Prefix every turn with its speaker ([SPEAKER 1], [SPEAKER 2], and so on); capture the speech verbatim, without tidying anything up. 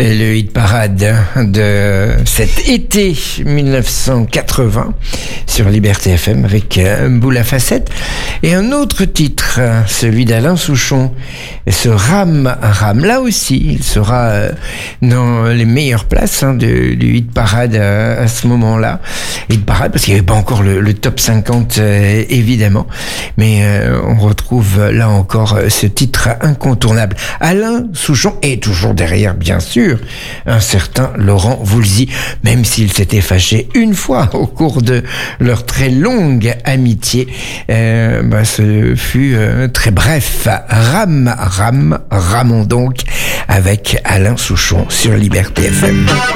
[SPEAKER 1] le hit parade de cet été mille neuf cent quatre-vingts sur Liberté F M avec Boule à facettes. Et un autre titre, celui d'Alain Souchon, ce Ram Ram. Là aussi, il sera dans les meilleures places hein, de, du hit parade à, à ce moment-là. Hit parade parce qu'il n'y avait pas encore le, le top cinquante euh, évidemment. Mais euh, on retrouve là encore ce titre incontournable. Alain Souchon est toujours derrière, bien sûr, un certain Laurent Voulzy, même s'il s'était fâché une fois au cours de leur très longue amitié. Euh, bah, ce fut euh, très bref. Ram, Ram, Ramons donc avec Alain Souchon sur Liberté F M.